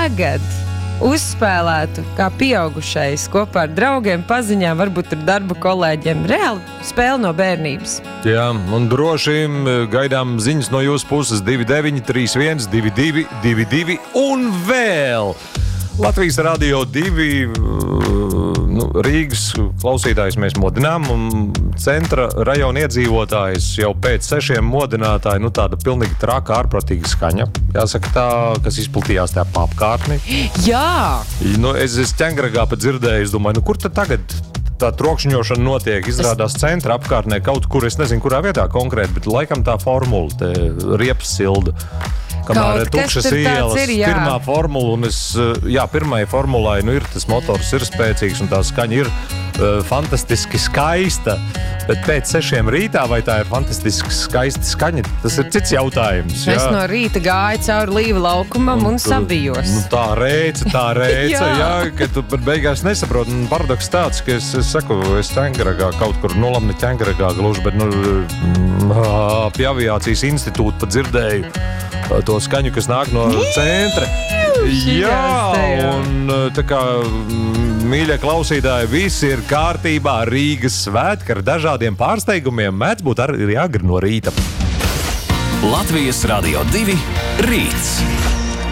tagad uzspēlētu kā pieaugušais kopā ar draugiem, paziņām, varbūt ar darba kolēģiem. Reāli spēle no bērnības. Jā, un droši gaidām ziņas no jūsu puses 29 31 22 22 un vēl Latvijas Radio 2 Rīgas klausītājs mēs modinām un centra rajona iedzīvotājs jau pēc 6 modinātāji, tāda pilnīgi traka, ārpratīga skaņa. Jāsaka tā, kas izplatījās tā pa apkārtni. Jā! Es ķengragā pat dzirdēju, es domāju, kur tad tagad tā trokšņošana notiek? Izrādās centra apkārtnē kaut kur, es nezinu, kurā vietā konkrēti, bet laikam tā formula, te riepas silda. Kamēr tukšas ielas, pirmā formula, un pirmai formulai, ir tas motors ir spēcīgs, un tā skaņa ir fantastiski skaista, bet pēc 6 rītā, vai tā ir fantastiski skaista skaņa, tas ir cits jautājums. Es no rīta gāju cauri Līva laukumam un sabijos. Tā reica, jā, ka tu beigās nesaproti. Paradoks tāds, ka es saku, es ķengragā kaut kur, ne ķengragā gluži, bet pie aviācijas institūta pat dzirdēju to skaņu, kas nāk no centra. Jā, un tā kā mīļie klausītāji, viss ir kārtībā. Rīgas svētki ar dažādiem pārsteigumiem mēdz būt arī agri no rīta. Latvijas Radio 2 rīts.